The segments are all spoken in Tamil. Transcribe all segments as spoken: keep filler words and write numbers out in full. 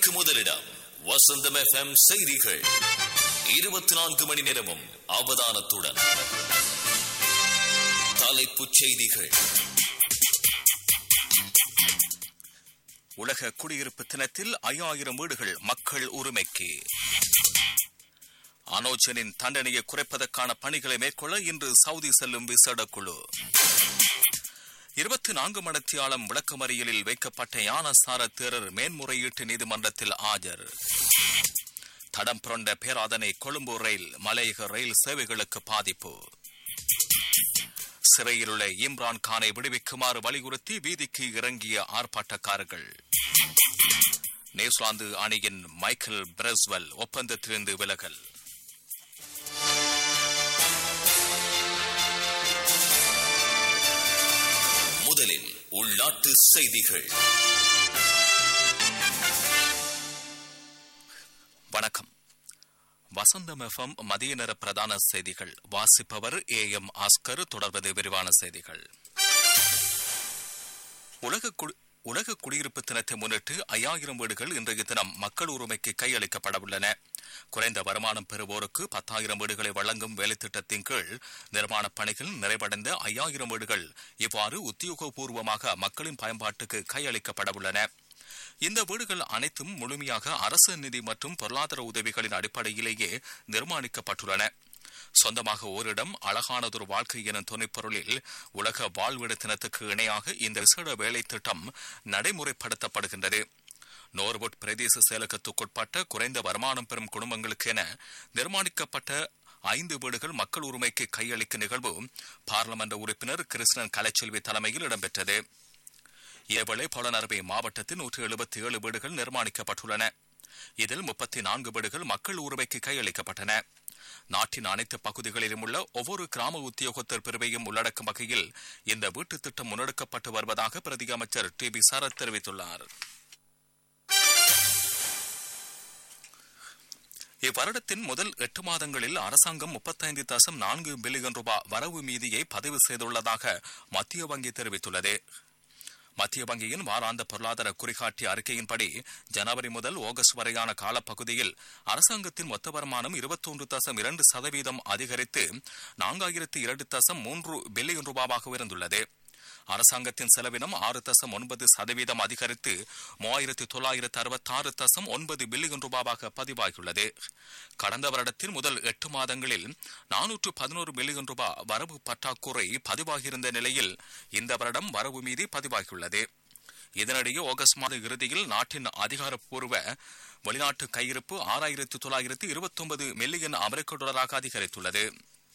செய்திகளுக்கு முதலிடம் வசந்தம் எஃப்எம் செய்திகள். இருபத்தி நான்கு மணி நேரமும் அவதானத்துடன். தலைப்புச் செய்திகள். உலக குடியிருப்பு தினத்தில் ஐயாயிரம் வீடுகள் மக்கள் உரிமைக்கு. அனோஜனின் தண்டனையை குறைப்பதற்கான பணிகளை மேற்கொள்ள இன்று சவுதி செல்லும் விசேட குழு. இருபத்தி நான்கு மணித்தியாலம் விளக்கமறியலில் வைக்கப்பட்ட யானசார தேரர் மேன்முறையீட்டு நீதிமன்றத்தில் ஆஜர். தடம் புரண்ட பேராதனை கொழும்பு ரயில் மலையக ரயில் சேவைகளுக்கு பாதிப்பு. சிறையில் உள்ள இம்ரான் கானை விடுவிக்குமாறு வலியுறுத்தி வீதிக்கு இறங்கிய ஆர்ப்பாட்டக்காரர்கள். நியூசிலாந்து அணியின் மைக்கேல் பிரஸ்வெல் ஒப்பந்தத்திலிருந்து விலகல். முதலில் உள்நாட்டு செய்திகள். வணக்கம். வசந்தம் எஃப்எம் மதிய நேர பிரதான செய்திகள். வாசிப்பவர் ஏ எம் ஆஸ்கர். தொடர்வது விரிவான செய்திகள். உலக உலக குடியிருப்பு தினத்தை முன்னிட்டு ஐயாயிரம் வீடுகள் இன்றைய தினம் மக்கள் உரிமைக்கு கையளிக்கப்படவுள்ளன. குறைந்த வருமானம் பெறுவோருக்கு பத்தாயிரம் வீடுகளை வழங்கும் வேலைத்திட்டத்தின் கீழ் நிர்மாணப் பணிகள் நிறைவடைந்த ஐயாயிரம் வீடுகள் இவ்வாறு உத்தியோகபூர்வமாக மக்களின் பயன்பாட்டுக்கு கையளிக்கப்படவுள்ளன. இந்த வீடுகள் அனைத்தும் முழுமையாக அரசு நிதி மற்றும் பொருளாதார உதவிகளின் அடிப்படையிலேயே நிர்மாணிக்கப்பட்டுள்ளன. சொந்தமாக ஓரிடம் அழகானதொரு வாழ்க்கை எனும் துணைப்பொருளில் உலக வாழ்விட தினத்துக்கு இணையாக இந்த விசேட வேலை திட்டம் நடைமுறைப்படுத்தப்படுகின்றது. நோர்வுட் பிரதேச செயலகத்துக்குட்பட்ட குறைந்த வருமானம் பெறும் குடும்பங்களுக்கு என நிர்மாணிக்கப்பட்ட ஐந்து வீடுகள் மக்கள் உரிமைக்கு கையளிக்கும் நிகழ்வு பார்லமெண்ட் உறுப்பினர் கிருஷ்ணன் கலைச்செல்வி தலைமையில் இடம்பெற்றது. இதேவேளை பொலனறுவை மாவட்டத்தில் நூற்றி எழுபத்தி ஏழு வீடுகள் நிர்மாணிக்கப்பட்டுள்ளன. இதில் முப்பத்தி நான்கு வீடுகள் மக்கள் உரிமைக்கு கையளிக்கப்பட்டன. நாட்டின் அனைத்து பகுதிகளிலும் உள்ள ஒவ்வொரு கிராம உத்தியோகத்தர் பிரிவையும் உள்ளடக்கும் வகையில் இந்த வீட்டு திட்டம் முன்னெடுக்கப்பட்டு வருவதாக பிரதி அமைச்சர் டி பி சரத் தெரிவித்துள்ளார். இவ்வருடத்தின் முதல் எட்டு மாதங்களில் அரசாங்கம் முப்பத்தைந்து தசம் நான்கு பில்லியன் ரூபாய் வரவு மீதியை பதிவு செய்துள்ளதாக மத்திய வங்கி தெரிவித்துள்ளது. மத்திய வங்கியின் வாராந்த பொருளாதார குறிகாட்டி அறிக்கையின்படி ஜனவரி முதல் ஆகஸ்ட் வரையான காலப்பகுதியில் அரசாங்கத்தின் மொத்த வருமானம் இருபத்தி ஒன்று தசம் இரண்டு சதவீதம் அதிகரித்து நான்காயிரத்தி இரண்டு தசம் மூன்று பில்லியன் ரூபாவாக உயர்ந்துள்ளது. அரசாங்கத்தின் செலவினம் ஆறு தசம் ஒன்பது சதவீதம் அதிகரித்து மூவாயிரத்தி தொள்ளாயிரத்தி அறுபத்தி ஆறு தசம் ஒன்பது பில்லியன் ரூபாவாக பதிவாகியுள்ளது. கடந்த வருடத்தின் முதல் எட்டு மாதங்களில் நானூற்று பதினோரு பில்லியன் ரூபாய் வரவு பற்றாக்குறை பதிவாகியிருந்த நிலையில் இந்த வருடம் வரவு மீதி பதிவாகியுள்ளது. இதனிடையே ஆகஸ்ட் மாத இறுதியில் நாட்டின் அதிகாரப்பூர்வ வெளிநாட்டு கையிருப்பு ஆறாயிரத்தி தொள்ளாயிரத்தி இருபத்தி ஒன்பது மில்லியன் அமெரிக்க டாலராக அதிகரித்துள்ளது.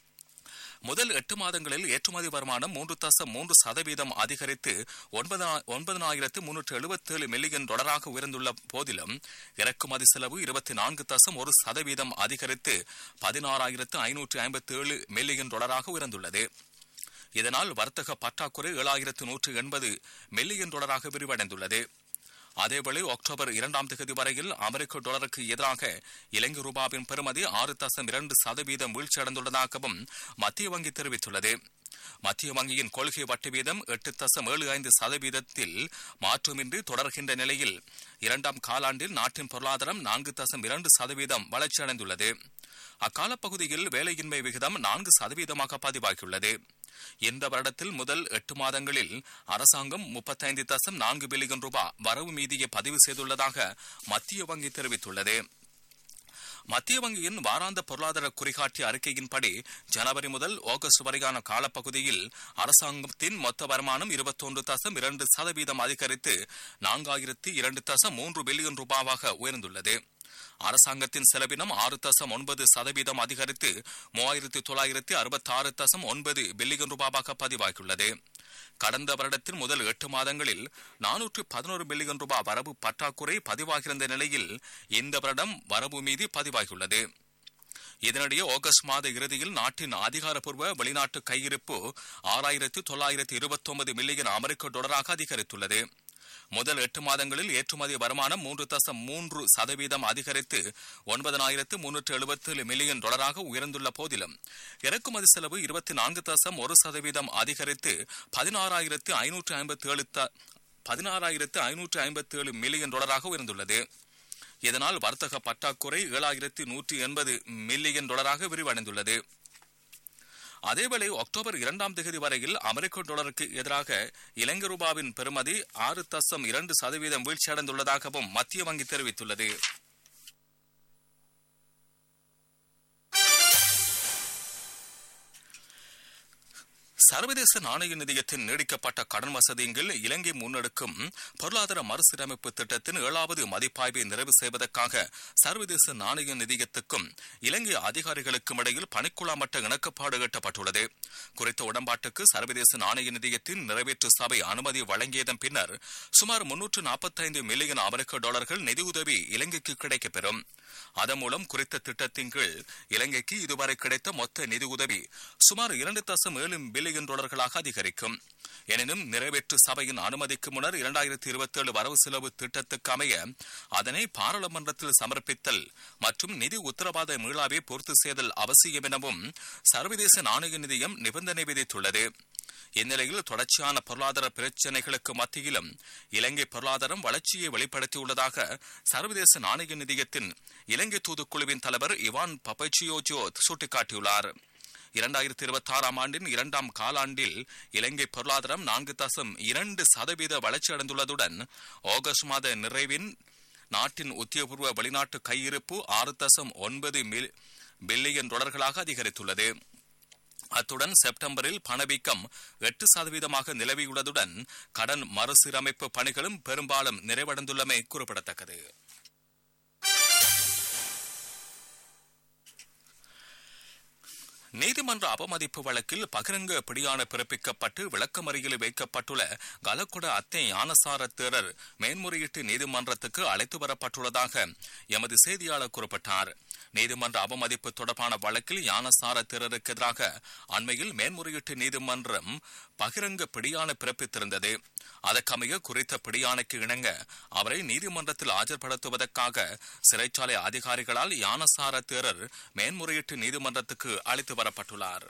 முதல் எட்டு மாதங்களில் ஏற்றுமதி வருமானம் மூன்று தசம் மூன்று சதவீதம் அதிகரித்து ஒன்பதாயிரத்து முன்னூற்று எழுபத்தி ஏழு மில்லியன் டாலராக உயர்ந்துள்ள போதிலும் இறக்குமதி செலவு இருபத்தி நான்கு தசம் ஒரு சதவீதம் அதிகரித்து பதினாறாயிரத்து ஐநூற்று ஐம்பத்தி ஏழு மில்லியன் டாலராக உயர்ந்துள்ளது. இதனால் வர்த்தக பற்றாக்குறை ஏழாயிரத்து நூற்று எண்பது மில்லியன் டாலராக விரிவடைந்துள்ளது. அதேவேளை அக்டோபர் இரண்டாம் தேதி வரையில் அமெரிக்க டாலருக்கு எதிராக இலங்கை ரூபாவின் பெறுமதி ஆறு தசம் இரண்டு சதவீதம் வீழ்ச்சியடைந்துள்ளதாகவும் மத்திய வங்கி தெரிவித்துள்ளது. மத்திய வங்கியின் கொள்கை வட்டி வீதம் எட்டு தசம் ஏழு ஐந்து சதவீதத்தில் மாற்றமின்றி தொடர்கின்ற நிலையில் இரண்டாம் காலாண்டில் நாட்டின் பொருளாதாரம் நான்கு தசம் இரண்டு சதவீதம் வளர்ச்சியடைந்துள்ளது. அக்காலப்பகுதியில் வேலையின்மை விகிதம் நான்கு சதவீதமாக பதிவாகியுள்ளது. இந்த வருடத்தில் முதல் எட்டு மாதங்களில் அரசாங்கம் முப்பத்தைந்து தசம் நான்கு பில்லியன் ரூபாய் வரவு மீதியை பதிவு செய்துள்ளதாக மத்திய வங்கி தெரிவித்துள்ளது. மத்திய வங்கியின் வாராந்த பொருளாதார குறிகாட்டி அறிக்கையின்படி ஜனவரி முதல் ஆகஸ்ட் வரையான காலப்பகுதியில் அரசாங்கத்தின் மொத்த வருமானம் இருபத்தி ஒன்று தசம் இரண்டு சதவீதம் அதிகரித்து நான்காயிரத்தி இரண்டு தசம் மூன்று பில்லியன் ரூபாவாக உயர்ந்துள்ளது. அரசாங்கத்தின் செலவினம் ஆறு தசம் ஒன்பது சதவீதம் அதிகரித்து மூவாயிரத்தி தொள்ளாயிரத்தி அறுபத்தி ஆறு தசம் ஒன்பது பில்லியன் ரூபாவாக பதிவாகியுள்ளது. கடந்த வருடத்தின் முதல் எட்டு மாதங்களில் நானூற்று பதினோரு பில்லியன் ரூபாய் வரவு பற்றாக்குறை பதிவாகியிருந்த நிலையில் இந்த வருடம் வரவு மீதி பதிவாகியுள்ளது. இதனிடையே ஆகஸ்ட் மாத இறுதியில் நாட்டின் அதிகாரப்பூர்வ வெளிநாட்டு கையிருப்பு ஆறாயிரத்தி தொள்ளாயிரத்தி இருபத்தி ஒன்பது மில்லியன் அமெரிக்க டாலராக அதிகரித்துள்ளது. முதல் எட்டு மாதங்களில் ஏற்றுமதி வருமானம் மூன்று தசம் மூன்று சதவீதம் அதிகரித்து ஒன்பதாயிரத்து முன்னூற்று எழுபத்தி ஏழு மில்லியன் டாலராக உயர்ந்துள்ள போதிலும் இறக்குமதி செலவு இருபத்தி நான்கு தசம் ஒரு சதவீதம் அதிகரித்து பதினாறாயிரத்து ஐநூற்று ஐம்பத்தி ஏழு பதினாறாயிரத்து ஐநூற்று ஐம்பத்தி ஏழு மில்லியன் டாலராக உயர்ந்துள்ளது. இதனால் வர்த்தக பற்றாக்குறை ஏழாயிரத்தி நூற்றி எண்பது மில்லியன் டாலராக விரிவடைந்துள்ளது. அதேவேளை அக்டோபர் இரண்டாம் தேதி வரையில் அமெரிக்க டாலருக்கு எதிராக இலங்கை ரூபாவின் பெறுமதி ஆறு தசம் இரண்டு சதவீதம் வீழ்ச்சியடைந்துள்ளதாகவும் மத்திய வங்கி தெரிவித்துள்ளது. சர்வதேச நாணய நிதியத்தின் நீடிக்கப்பட்ட கடன் வசதியின் கீழ் இலங்கை முன்னெடுக்கும் பொருளாதார மறுசீரமைப்பு திட்டத்தின் ஏழாவது மதிப்பாய்வை நிறைவு செய்வதற்காக சர்வதேச நாணய நிதியத்துக்கும் இலங்கை அதிகாரிகளுக்கும் இடையில் பணிக்குழா மட்ட இணக்கப்பாடு எட்டப்பட்டுள்ளது. குறித்த உடன்பாட்டுக்கு சர்வதேச நாணய நிதியத்தின் நிறைவேற்று சபை அனுமதி வழங்கியதன் பின்னர் சுமார் முன்னூற்று நாற்பத்தி ஐந்து மில்லியன் அமெரிக்க டாலர்கள் நிதியுதவி இலங்கைக்கு கிடைக்கப்பெறும். அதன் மூலம் குறித்த திட்டத்தின் கீழ் இலங்கைக்கு இதுவரை கிடைத்த மொத்த நிதியுதவி சுமார் இரண்டு தசம் ஏழு பில்லியன் டாலர்களாக அதிகரிக்கும். எனினும் நிறைவேற்று சபையின் அனுமதிக்கு முன்னர் இரண்டாயிரத்தி இருபத்தி ஏழு வரவு செலவு திட்டத்துக்கு அமைய அதனை பாராளுமன்றத்தில் சமர்ப்பித்தல் மற்றும் நிதி உத்தரவாத மீளாவை பூர்த்தி செய்தல் அவசியம் எனவும் சர்வதேச நாணய நிதியம் நிபந்தனை விதித்துள்ளது. இந்நிலையில் தொடர்ச்சியான பொருளாதார பிரச்சினைகளுக்கு மத்தியிலும் இலங்கை பொருளாதாரம் வளர்ச்சியை வெளிப்படுத்தியுள்ளதாக சர்வதேச நாணய நிதியத்தின் இலங்கை தூதுக்குழுவின் தலைவர் இவான் பபச்சியோஜோ சுட்டிக்காட்டியுள்ளார். இரண்டாயிரத்தி இருபத்தி ஆறாம் ஆண்டின் இரண்டாம் காலாண்டில் இலங்கை பொருளாதாரம் நான்கு தசம் இரண்டு சதவீத வளர்ச்சியடைந்துள்ளதுடன் ஆகஸ்ட் மாத நிறைவின் நாட்டின் உத்தியோகபூர்வ வெளிநாட்டு கையிருப்பு ஆறு தசம் ஒன்பது பில்லியன் டாலர்களாக அதிகரித்துள்ளது. அத்துடன் செப்டம்பரில் பணவீக்கம் எட்டு சதவீதமாக நிலவியுள்ளதுடன் கடன் மறுசீரமைப்பு பணிகளும் பெரும்பாலும் நிறைவடைந்துள்ளமை குறிப்பிடத்தக்கது. நீதிமன்ற அவமதிப்பு வழக்கில் பகிரங்க பிடியான பிறப்பிக்கப்பட்டு விளக்கமறியலில் வைக்கப்பட்டுள்ள கலக்குட அத்தை ஞானசார தேரர் மேன்முறையீட்டு நீதிமன்றத்துக்கு அழைத்து வரப்பட்டுள்ளதாக எமது செய்தியாளர் குறிப்பிட்டார். நீதிமன்ற அவமதிப்பு தொடர்பான வழக்கில் ஞானசார தேரருக்கு எதிராக அண்மையில் மேன்முறையீட்டு நீதிமன்றம் பகிரங்க பிடியான பிறப்பித்திருந்தது. அதற்கமைய குறித்த பிடியானைக்கு இணங்க அவரை நீதிமன்றத்தில் ஆஜர்படுத்துவதற்காக சிறைச்சாலை அதிகாரிகளால் ஞானசார தேரர் மேன்முறையீட்டு நீதிமன்றத்துக்கு அழைத்து வரப்பட்டுள்ளார்.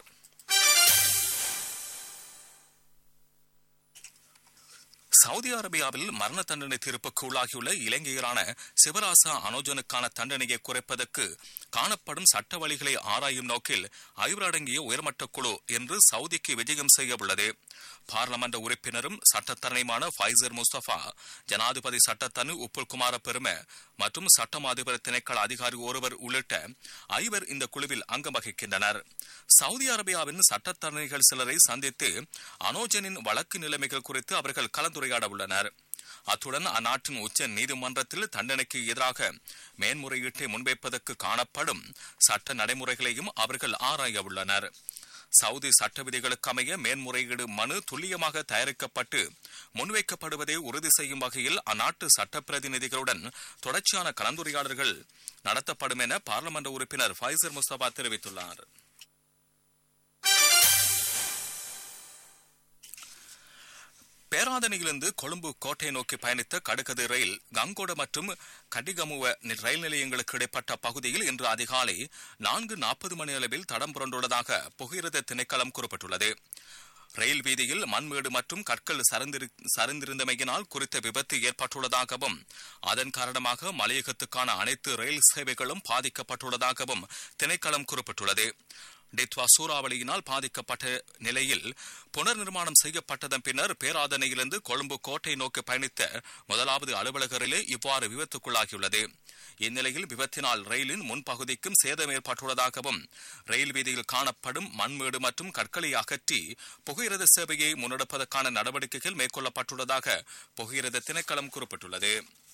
சவுதி அரேபியாவில் மரண தண்டனை தீர்ப்புக்கு உள்ளாகியுள்ள இலங்கையரான சிவராசா அனோஜனுக்கான தண்டனையை குறைப்பதற்கு காணப்படும் சட்ட வழிகளை ஆராயும் நோக்கில் ஐவர் அடங்கிய உயர்மட்ட குழு இன்று சவுதிக்கு விஜயம் செய்ய உள்ளது. பார்லமெண்ட் உறுப்பினரும் சட்டத்தரணியுமான ஃபைசர் முஸ்தபா, ஜனாதிபதி சட்டத்தனி உப்புல் குமார பெரும மற்றும் சட்டம் அதிபர் திணைக்கள அதிகாரி ஒருவர் உள்ளிட்ட ஐவர் இந்த குழுவில் அங்கம் வகிக்கின்றனர். சவுதி அரேபியாவின் சட்டத்தரணிகள் சிலரை சந்தித்து அனோஜனின் வழக்கு நிலைமைகள் குறித்து அவர்கள் கலந்துரையாட உள்ளனர். அத்துடன் அந்நாட்டின் உச்ச நீதிமன்றத்தில் தண்டனைக்கு எதிராக மேன்முறையீட்டை முன்வைப்பதற்கு காணப்படும் சட்ட நடைமுறைகளையும் அவர்கள் ஆராய உள்ளனர். சவுதி சட்ட விதிகளுக்கு அமைய மேன்முறையீடு மனு துல்லியமாக தயாரிக்கப்பட்டு முன்வைக்கப்படுவதை உறுதி செய்யும் வகையில் அந்நாட்டு சட்ட பிரதிநிதிகளுடன் தொடர்ச்சியான கலந்துரையாடல்கள் நடத்தப்படும் என பார்லமெண்ட் உறுப்பினர் ஃபைசர் முஸ்தபா தெரிவித்துள்ளார். பேராதனையிலிருந்து கொழும்பு கோட்டை நோக்கி பயணித்த கடுகது ரயில் கங்கோட மற்றும் கடிகமுவ ரயில் நிலையங்களுக்கு இடைப்பட்ட பகுதியில் இன்று அதிகாலை நான்கு நாற்பது மணி அளவில் தடம் புரண்டுள்ளதாக புகையிரத திணைக்களம் கூறப்பட்டுள்ளது. ரயில் வீதியில் மண்மேடு மற்றும் கற்கள் சரிந்திருந்தமையினால் குறித்த விபத்து ஏற்பட்டுள்ளதாகவும் அதன் காரணமாக மலையகத்துக்கான அனைத்து ரயில் சேவைகளும் பாதிக்கப்பட்டுள்ளதாகவும் திணைக்களம் கூறப்பட்டுள்ளது. டித்வா சூறாவளியினால் பாதிக்கப்பட்ட நிலையில் புனர் நிர்மாணம் செய்யப்பட்டதன் பின்னர் பேராதனையிலிருந்து கொழும்பு கோட்டை நோக்கி பயணித்த முதலாவது அலுவலக ரயிலே இவ்வாறு விபத்துக்குள்ளாகியுள்ளது. இந்நிலையில் விபத்தினால் ரயிலின் முன்பகுதிக்கும் சேதம் ஏற்பட்டுள்ளதாகவும் ரயில் வீதியில் காணப்படும் மண்மேடு மற்றும் கற்களை அகற்றி புகையிரத சேவையை முன்னெடுப்பதற்கான நடவடிக்கைகள் மேற்கொள்ளப்பட்டுள்ளதாக புகையிரத திணைக்களம் குறிப்பிட்டுள்ளது.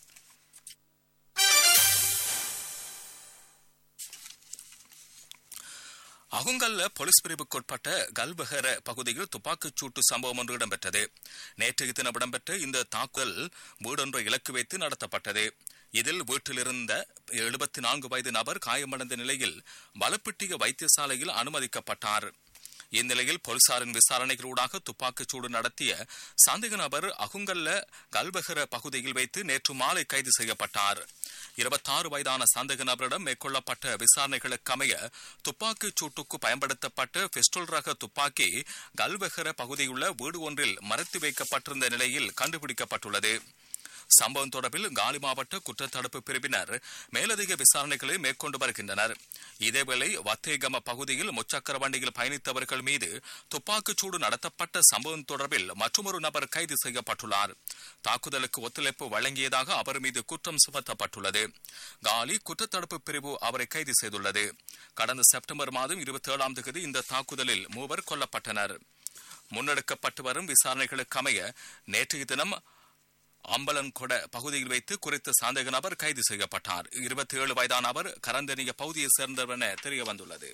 அகுங்கல்ல போலீஸ் பிரிவுக்குட்பட்ட கல்பஹர பகுதியில் துப்பாக்கிச் சூட்டு சம்பவம் ஒன்று இடம்பெற்றது. நேற்றைய தினம் இடம்பெற்ற இந்த தாக்குதல் வீடொன்றை இலக்கு வைத்து நடத்தப்பட்டது. இதில் வீட்டில் இருந்த எழுபத்தி நான்கு வயது நபர் காயமடைந்த நிலையில் பலப்பிட்டிய வைத்தியசாலையில் அனுமதிக்கப்பட்டார். இந்நிலையில் போலீசாரின் விசாரணைகளூடாக துப்பாக்கிச் சூடு நடத்திய சந்தேக நபர் அகுங்கல்ல கல்பஹர பகுதியில் வைத்து நேற்று மாலை கைது செய்யப்பட்டார். இருபத்தாறு வயதான சந்தேக நபரிடம் மேற்கொள்ளப்பட்ட விசாரணைகளுக்கு அமைய துப்பாக்கிச் சூட்டுக்கு பயன்படுத்தப்பட்ட பிஸ்டல் ரக துப்பாக்கி கல்பஹர பகுதியுள்ள வீடு ஒன்றில் மறைத்து வைக்கப்பட்டிருந்த நிலையில் கண்டுபிடிக்கப்பட்டுள்ளது. சம்பவம் தொடர்பில் காலி மாவட்ட குற்றத்தடுப்பு பிரிவினர் மேலதிக விசாரணைகளை மேற்கொண்டு வருகின்றனர். இதேவேளை வத்தேகம பகுதியில் முச்சக்கர வண்டியில் பயணித்தவர்கள் மீது துப்பாக்கிச்சூடு நடத்தப்பட்ட சம்பவம் தொடர்பில் மற்றொரு நபர் கைது செய்யப்பட்டுள்ளார். தாக்குதலுக்கு ஒத்துழைப்பு வழங்கியதாக அவர் மீது குற்றம் சுமத்தப்பட்டுள்ளது. காலி குற்றத்தடுப்பு பிரிவு அவரை கைது செய்துள்ளது. கடந்த செப்டம்பர் மாதம் இருபத்தி ஏழாம் தேதி இந்த தாக்குதலில் மூவர் கொல்லப்பட்டனர். முன்னெடுக்கப்பட்டு வரும் விசாரணைகளுக்கு அமைய நேற்றைய தினம் அம்பலன்கொட பகுதியில் வைத்து குறித்த சந்தேக நபர் கைது செய்யப்பட்டார். இருபத்தி ஏழு வயதான அவர் கரந்தனிய பகுதியைச் சேர்ந்தவர் என தெரிய வந்துள்ளது.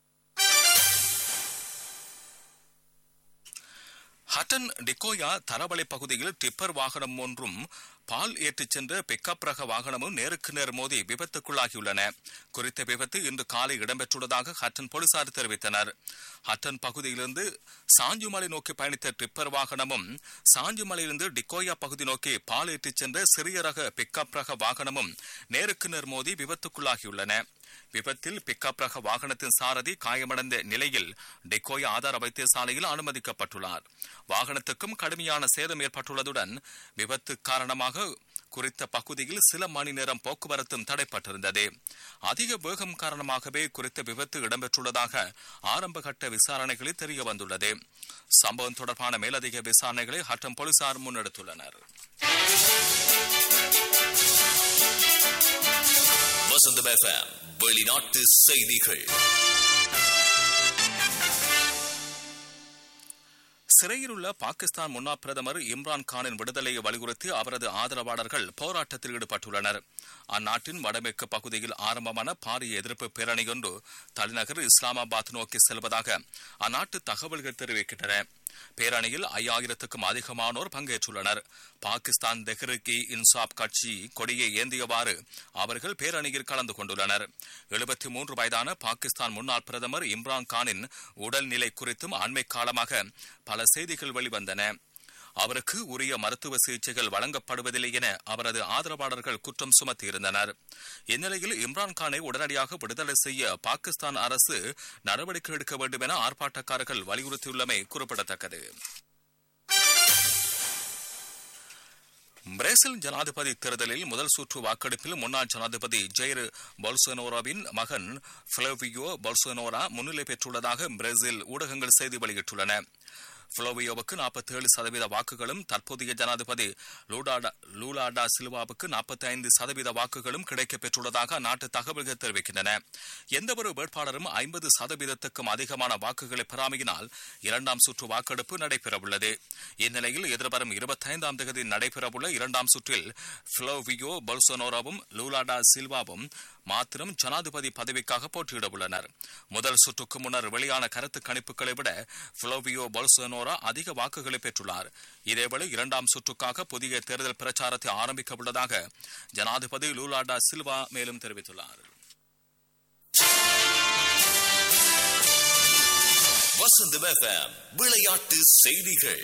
ஹட்டன் டிகோயா தரவளை பகுதியில் டிப்பர் வாகனம் ஒன்றும் பால் ஏற்றிச் சென்ற பிக்கப் ரக வாகனமும் நேருக்கு நேர் மோதி விபத்துக்குள்ளாகியுள்ளன. குறித்த விபத்து இன்று காலை இடம்பெற்றுள்ளதாக ஹட்டன் போலீசார் தெரிவித்தனர். ஹட்டன் பகுதியிலிருந்து சாஞ்சுமலை நோக்கி பயணித்த டிப்பர் வாகனமும் சாஞ்சுமலையிலிருந்து டிகோயா பகுதி நோக்கி பால் ஏற்றிச் சென்ற சிறிய ரக பிக்கப் ரக வாகனமும் நேருக்கு நேர் மோதி விபத்துக்குள்ளாகியுள்ளன. விபத்தில் பிக்கப் ரக வாகனத்தின் சாரதி காயமடைந்த நிலையில் டிகோயா ஆதார வைத்தியசாலையில் அனுமதிக்கப்பட்டுள்ளார். வாகனத்துக்கும் கடுமையான சேதம் ஏற்பட்டுள்ளதுடன் விபத்து காரணமாக குறித்த பகுதியில் சில மணி நேரம் போக்குவரத்தும் தடைப்பட்டிருந்தது. அதிக வேகம் காரணமாகவே குறித்த விபத்து இடம்பெற்றுள்ளதாக ஆரம்பகட்ட விசாரணைகளில் தெரிய வந்துள்ளது. சம்பவம் தொடர்பான மேலதிக விசாரணைகளை ஹட்டன் போலீசார் முன்னெடுத்துள்ளனர். வெளிநாட்டு செய்திகள். சிறையில் உள்ள பாகிஸ்தான் முன்னாள் பிரதமர் இம்ரான் கானின் விடுதலையை வலியுறுத்தி அவரது ஆதரவாளர்கள் போராட்டத்தில் ஈடுபட்டுள்ளனர். அந்நாட்டின் வடமேற்கு பகுதியில் ஆரம்பமான பாரிய எதிர்ப்பு பேரணியொன்று தலைநகர் இஸ்லாமாபாத் நோக்கி செல்வதாக அந்நாட்டு தகவல்கள் தெரிவிக்கின்றன. பேரணியில் ஐயாயிரத்துக்கும் அதிகமானோர் பங்கேற்றுள்ளனர். பாகிஸ்தான் தெஹ்ரிக் இன்சாப் கட்சி கொடியை ஏந்தியவாறு அவர்கள் பேரணியில் கலந்து கொண்டுள்ளனர். எழுபத்தி மூன்று வயதான பாகிஸ்தான் முன்னாள் பிரதமர் இம்ரான் கானின் உடல்நிலை குறித்தும் அண்மை காலமாக பல செய்திகள் வெளிவந்தன. அவருக்கு உரிய மருத்துவ சிகிச்சைகள் வழங்கப்படுவதில்லை என அவரது ஆதரவாளர்கள் குற்றம் சுமத்தியிருந்தனர். இந்நிலையில் இம்ரான்கானை உடனடியாக விடுதலை செய்ய பாகிஸ்தான் அரசு நடவடிக்கை எடுக்க வேண்டும் என ஆர்ப்பாட்டக்காரர்கள் வலியுறுத்தியுள்ளமை குறிப்பிடத்தக்கது. பிரேசில் ஜனாதிபதி தேர்தலில் முதல் சுற்று வாக்கெடுப்பில் முன்னாள் ஜனாதிபதி ஜெயர் போல்சோனாரோவின் மகன் ஃபிளோவியோ போல்சோனாரோ முன்னிலை பெற்றுள்ளதாக பிரேசில் ஊடகங்கள் செய்தி வெளியிட்டுள்ளன. ஃபிளோவியோவுக்கு நாற்பத்தி ஏழு சதவீத வாக்குகளும் தற்போதைய ஜனாதிபதி லூலாடா சில்வாவுக்கு நாற்பத்தி ஐந்து சதவீத வாக்குகளும் கிடைக்கப் பெற்றுள்ளதாக அந்நாட்டு தகவல்கள் தெரிவிக்கின்றன. எந்தவொரு வேட்பாளரும் ஐம்பது சதவீதத்துக்கும் அதிகமான வாக்குகளை பெறாமையினால் இரண்டாம் சுற்று வாக்கெடுப்பு நடைபெறவுள்ளது. இந்நிலையில் எதிர்வரும் இருபத்தி ஐந்தாம் தேதி நடைபெறவுள்ள இரண்டாம் சுற்றில் ஃபிளோவியோ போல்சோனாரோவும் லூலாடா சில்வாவும் மாத்திரம் ஜனாதிபதி பதவிக்காக போட்டியிட உள்ளனர். முதல் சுற்றுக்கு முன்னர் வெளியான கருத்து கணிப்புகளை விட ஃபிளோவியோ போல்சோனாரோ அதிக வாக்குகளை பெற்றுள்ளார். இதேவேளை இரண்டாம் சுற்றுக்காக புதிய தேர்தல் பிரச்சாரத்தை ஆரம்பிக்க உள்ளதாக ஜனாதிபதி லூலாடா சில்வா மேலும் தெரிவித்துள்ளார். விளையாட்டு செய்திகள்.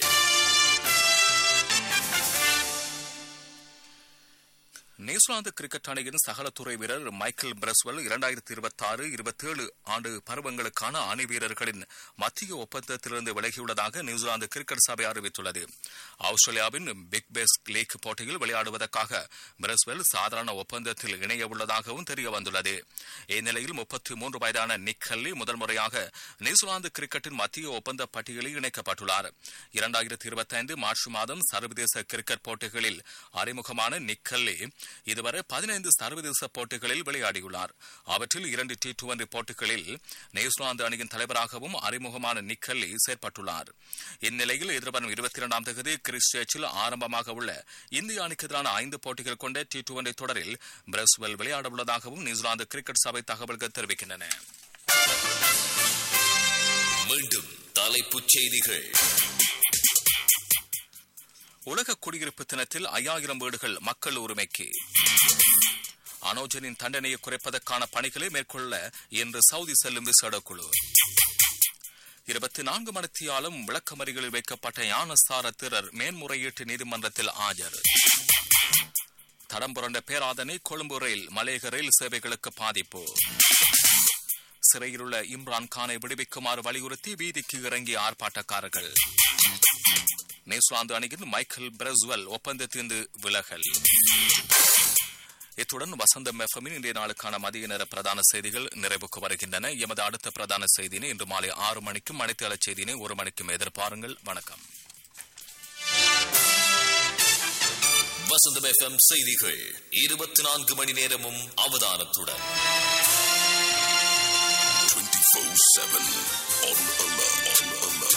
நியூசிலாந்து கிரிக்கெட் அணியின் சகலத்துறை வீரர் மைக்கேல் பிரஸ்வெல் இரண்டாயிரத்தி இருபத்தி ஆறு இருபத்தி ஏழு ஆண்டு பருவங்களுக்கான அணி வீரர்களின் மத்திய ஒப்பந்தத்திலிருந்து விலகியுள்ளதாக நியூசிலாந்து கிரிக்கெட் சபை அறிவித்துள்ளது. ஆஸ்திரேலியாவின் பிக் பேஸ் லீக் போட்டியில் விளையாடுவதற்காக பிரஸ்வெல் சாதாரண ஒப்பந்தத்தில் இணைய உள்ளதாகவும் தெரிய வந்துள்ளது. இந்நிலையில் முப்பத்தி மூன்று வயதான நிக் ஹல்லி முதல் முறையாக நியூசிலாந்து கிரிக்கெட்டின் மத்திய ஒப்பந்த பட்டியலில் இணைக்கப்பட்டுள்ளார். இரண்டாயிரத்தி இருபத்தி ஐந்து மார்ச் மாதம் சர்வதேச கிரிக்கெட் போட்டிகளில் அறிமுகமான நிக் ஹல்லி இதுவரை பதினைந்து சர்வதேச போட்டிகளில் விளையாடியுள்ளார். அவற்றில் இரண்டு டி டுவெண்டி போட்டிகளில் நியூசிலாந்து அணியின் தலைவராகவும் அறிமுகமான நிக் ஹல்லி செயற்பட்டுள்ளார். இந்நிலையில் எதிர்வரும் இருபத்தி இரண்டாம் தேதி கிறிஸ்ட்சர்ச்சில் ஆரம்பமாக உள்ள இந்திய அணிக்கு எதிரான ஐந்து போட்டிகள் கொண்ட டி டுவெண்டி தொடரில் பிரஸ்வெல் விளையாட உள்ளதாகவும் நியூசிலாந்து கிரிக்கெட் சபை தகவல்கள் தெரிவிக்கின்றன. மீண்டும் தலைப்புச் செய்திகள். உலக குடியிருப்பு தினத்தில் ஐயாயிரம் வீடுகள் மக்கள் உரிமைக்கு. அனோஜனின் தண்டனையை குறைப்பதற்கான பணிகளை மேற்கொள்ள இன்று சவுதி செல்லும் விசேட குழு. இருபத்தி நான்கு மணித்தியாலும் விளக்கமறிகளில் வைக்கப்பட்ட ஞானஸ்தார திரர் மேன்முறையீட்டு நீதிமன்றத்தில் ஆஜர். தடம் புரண்ட பேராதனை கொழும்பு ரயில் மலையக ரயில் சேவைகளுக்கு பாதிப்பு. சிறையிலுள்ள இம்ரான் கானை விடுவிக்குமாறு வலியுறுத்தி வீதிக்கு இறங்கிய ஆர்ப்பாட்டக்காரர்கள். நியூசிலாந்து அணியின் மைக்கேல் பிரஸ்வெல் ஒப்பந்தத்திலிருந்து விலகல். இத்துடன் வசந்தம் எஃப்எம்மின் இன்றைய நாளுக்கான மதிய நேர பிரதான செய்திகள் நிறைவுக்கு வருகின்றன. எமது அடுத்த பிரதான செய்தியினை இன்று மாலை ஆறு மணிக்கும் மணித்தள செய்தியினை ஒரு மணிக்கும் எதிர்பாருங்கள். வணக்கம். வசந்தம் எஃப்எம் செய்திகள் இருபத்தி நான்கு மணி நேரமும் அவதானத்துடன். twenty-four seven on alert.